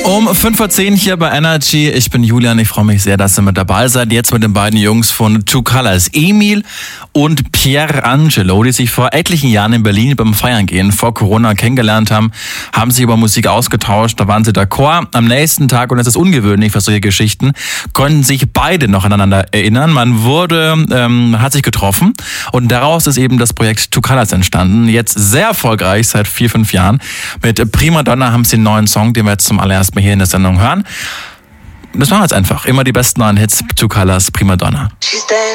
Um 5:10 Uhr hier bei Energy. Ich bin Julian, ich freue mich sehr, dass ihr mit dabei seid. Jetzt mit den beiden Jungs von Two Colors, Emil und Pierangelo, die sich vor etlichen Jahren in Berlin beim Feiern gehen vor Corona kennengelernt haben, haben sich über Musik ausgetauscht, da waren sie d'accord. Am nächsten Tag, und es ist ungewöhnlich für solche Geschichten, konnten sich beide noch aneinander erinnern. Man hat sich getroffen und daraus ist eben das Projekt Two Colors entstanden. Jetzt sehr erfolgreich seit 4-5 Jahren. Mit Prima Donna haben sie einen neuen Song, den wir jetzt zum allerersten Mal hier in der Sendung hören. Das machen wir jetzt einfach. Immer die besten neuen Hits, Two Colors, Prima Donna.